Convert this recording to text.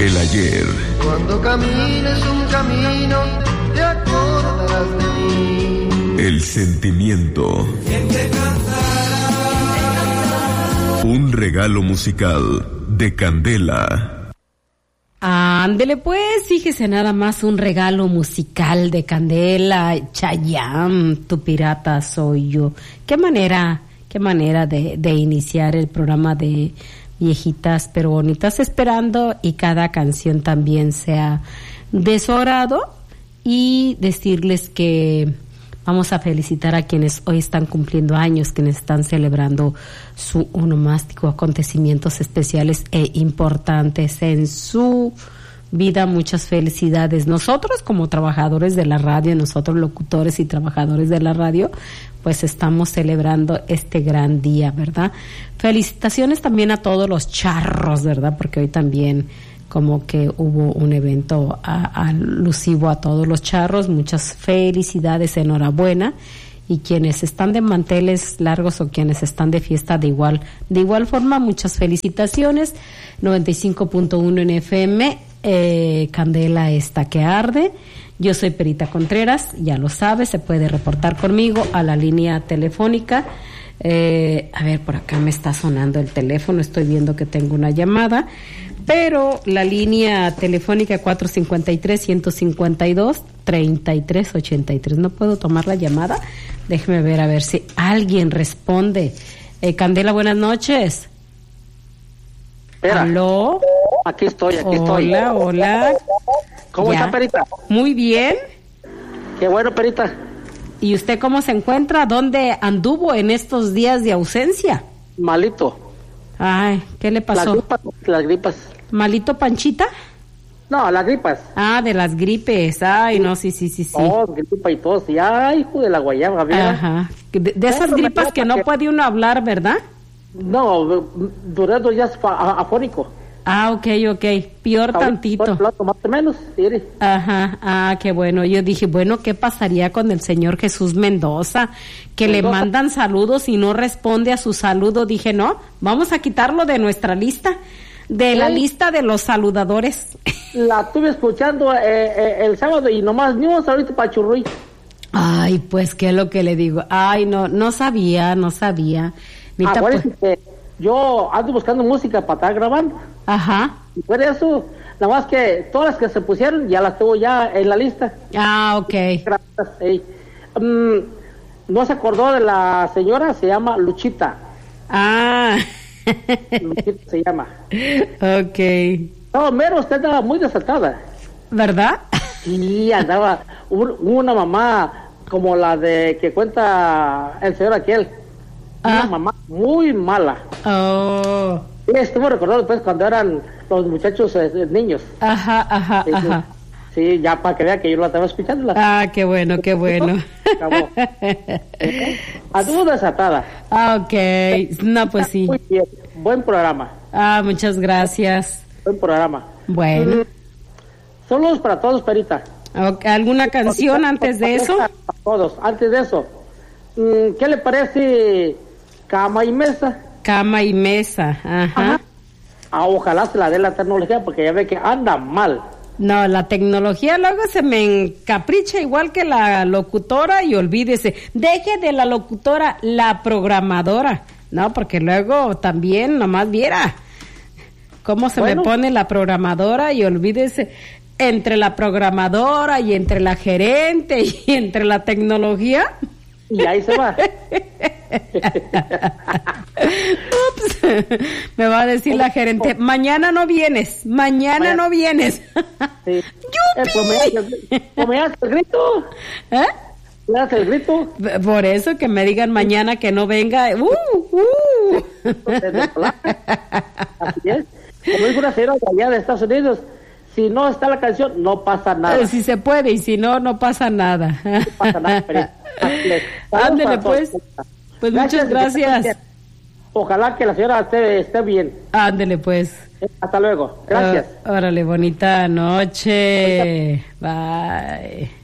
El ayer. Cuando camines un camino, te acordarás de mí. El sentimiento. Un regalo musical de Candela. Ándele pues, fíjese nada más, un regalo musical de Candela, Chayanne, tu pirata soy yo. Qué manera de iniciar el programa de Viejitas pero Bonitas, esperando y cada canción también sea de su agrado, y decirles que vamos a felicitar a quienes hoy están cumpliendo años, quienes están celebrando su onomástico, acontecimientos especiales e importantes en su vida. Muchas felicidades. Nosotros como trabajadores de la radio, nosotros locutores y trabajadores de la radio, pues estamos celebrando este gran día, ¿verdad? Felicitaciones también a todos los charros, ¿verdad? Porque hoy también como que hubo un evento alusivo a todos los charros. Muchas felicidades, enhorabuena, y quienes están de manteles largos o quienes están de fiesta de igual forma, muchas felicitaciones. 95.1 en FM, Candela está que arde. Yo soy Perita Contreras, ya lo sabe, se puede reportar conmigo a la línea telefónica. A ver, por acá me está sonando el teléfono, estoy viendo que tengo una llamada, pero la línea telefónica 453-152-3383. No puedo tomar la llamada. Déjeme ver a ver si alguien responde. Candela, buenas noches. Espera. ¿Aló? Aquí estoy. Hola. ¿Cómo está, Perita? Muy bien. Qué bueno, Perita. ¿Y usted cómo se encuentra? ¿Dónde anduvo en estos días de ausencia? Malito. Ay, ¿qué le pasó? Las gripas. ¿Malito Panchita? No, las gripas. Ah, de las gripes. Ay, no, sí. Oh, gripa y tos. Y ay, hijo de la guayaba, ¿verdad? Ajá. De esas gripas que no puede uno hablar, ¿verdad? No, duré 2 días afónico. Ah, ok. Peor tantito. Más o menos, sí. Ajá, qué bueno. Yo dije, bueno, ¿qué pasaría con el señor Jesús Mendoza? Que le mandan saludos y no responde a su saludo. Dije, no, vamos a quitarlo de nuestra lista, de la lista de los saludadores. La estuve escuchando el sábado y nomás ni un saludito para Churruy. Ay, pues, ¿qué es lo que le digo? Ay, no sabía. Pues, yo ando buscando música para estar grabando. Ajá. Y por eso, nada más que todas las que se pusieron ya las tengo ya en la lista. Ah, ok. Gracias. No se acordó de la señora, se llama Luchita. Ah. Luchita se llama. Ok. No, mero, usted andaba muy desatada. ¿Verdad? Sí, andaba una mamá como la de que cuenta el señor aquel. Una mamá muy mala. Oh. Estuvo recordando pues cuando eran los muchachos niños. Ajá. Sí, ya para que vea que yo la estaba escuchando. Ah, qué bueno. Anduvo desatada. Ah, ok. No, pues sí. Muy bien, buen programa. Ah, muchas gracias. Buen programa. Bueno. Saludos para todos, Perita. ¿Alguna canción antes de eso? Para todos, antes de eso. ¿Qué le parece Cama y Mesa? Cama y Mesa, ajá. Ojalá se la dé la tecnología porque ya ve que anda mal. No, la tecnología luego se me encapricha igual que la locutora, y olvídese, deje de la locutora, la programadora, no, porque luego también nomás viera cómo se me pone la programadora, y olvídese, entre la programadora y entre la gerente y entre la tecnología. Y ahí se va. Ups. Me va a decir la gerente, mañana no vienes. Sí. ¿Me hace el grito? ¿Eh? ¿Me hace el grito? Por eso que me digan mañana que no venga. Así es. Como dijo una señora de allá de Estados Unidos, si no está la canción, no pasa nada. Si se puede, y si no, no pasa nada. No pasa nada, pero ándele pues. Pues muchas gracias. Ojalá que la señora esté bien. Ándele pues. Hasta luego. Gracias. Órale, bonita noche. Bye.